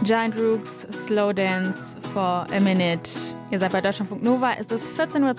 Giant Rooks, Slow Dance for a Minute. Ihr seid bei Deutschlandfunk Nova. Es ist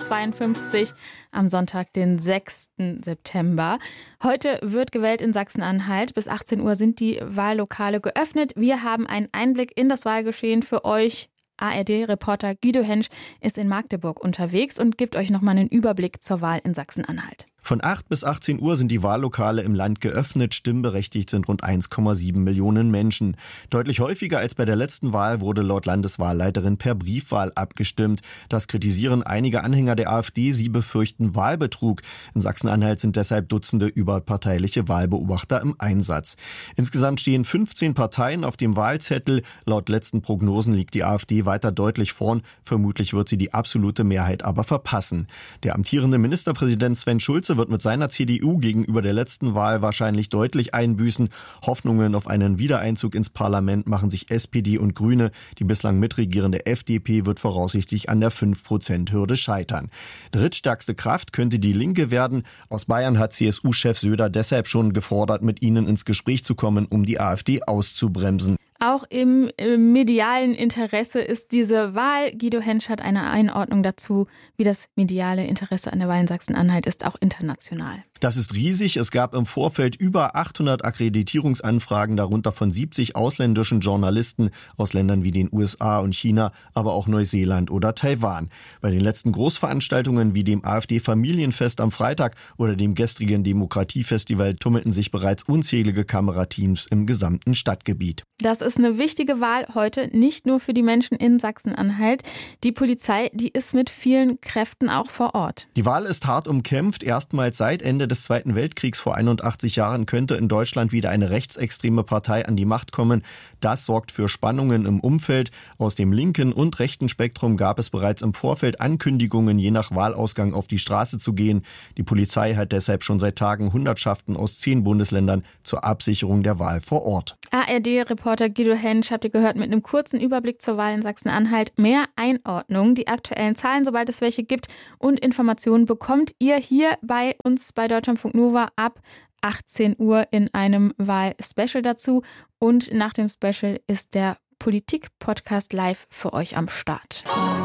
14.52 Uhr am Sonntag, den 6. September. Heute wird gewählt in Sachsen-Anhalt. Bis 18 Uhr sind die Wahllokale geöffnet. Wir haben einen Einblick in das Wahlgeschehen für euch. ARD-Reporter Guido Hensch ist in Magdeburg unterwegs und gibt euch nochmal einen Überblick zur Wahl in Sachsen-Anhalt. Von 8 bis 18 Uhr sind die Wahllokale im Land geöffnet. Stimmberechtigt sind rund 1,7 Millionen Menschen. Deutlich häufiger als bei der letzten Wahl wurde laut Landeswahlleiterin per Briefwahl abgestimmt. Das kritisieren einige Anhänger der AfD. Sie befürchten Wahlbetrug. In Sachsen-Anhalt sind deshalb Dutzende überparteiliche Wahlbeobachter im Einsatz. Insgesamt stehen 15 Parteien auf dem Wahlzettel. Laut letzten Prognosen liegt die AfD weiter deutlich vorn. Vermutlich wird sie die absolute Mehrheit aber verpassen. Der amtierende Ministerpräsident Sven Schulze wird mit seiner CDU gegenüber der letzten Wahl wahrscheinlich deutlich einbüßen. Hoffnungen auf einen Wiedereinzug ins Parlament machen sich SPD und Grüne. Die bislang mitregierende FDP wird voraussichtlich an der 5%-Hürde scheitern. Drittstärkste Kraft könnte die Linke werden. Aus Bayern hat CSU-Chef Söder deshalb schon gefordert, mit ihnen ins Gespräch zu kommen, um die AfD auszubremsen. Auch im medialen Interesse ist diese Wahl. Guido Hensch hat eine Einordnung dazu, wie das mediale Interesse an der Wahl in Sachsen-Anhalt ist, auch international. Das ist riesig. Es gab im Vorfeld über 800 Akkreditierungsanfragen, darunter von 70 ausländischen Journalisten aus Ländern wie den USA und China, aber auch Neuseeland oder Taiwan. Bei den letzten Großveranstaltungen wie dem AfD-Familienfest am Freitag oder dem gestrigen Demokratiefestival tummelten sich bereits unzählige Kamerateams im gesamten Stadtgebiet. Das ist eine wichtige Wahl heute, nicht nur für die Menschen in Sachsen-Anhalt. Die Polizei, die ist mit vielen Kräften auch vor Ort. Die Wahl ist hart umkämpft. Erstmals seit Ende des Zweiten Weltkriegs vor 81 Jahren könnte in Deutschland wieder eine rechtsextreme Partei an die Macht kommen. Das sorgt für Spannungen im Umfeld. Aus dem linken und rechten Spektrum gab es bereits im Vorfeld Ankündigungen, je nach Wahlausgang auf die Straße zu gehen. Die Polizei hat deshalb schon seit Tagen Hundertschaften aus 10 Bundesländern zur Absicherung der Wahl vor Ort. ARD-Reporter Guido Hensch, habt ihr gehört, mit einem kurzen Überblick zur Wahl in Sachsen-Anhalt. Mehr Einordnungen, die aktuellen Zahlen, sobald es welche gibt, und Informationen bekommt ihr hier bei uns bei Deutschlandfunk Nova ab 18 Uhr in einem Wahl-Special dazu. Und nach dem Special ist der Politik-Podcast live für euch am Start.